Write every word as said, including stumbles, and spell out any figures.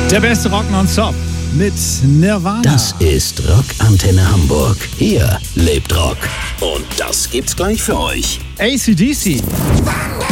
Der beste Rock nonstop mit Nirvana. Das ist Rockantenne Hamburg. Hier lebt Rock. Und das gibt's gleich für euch. A C D C.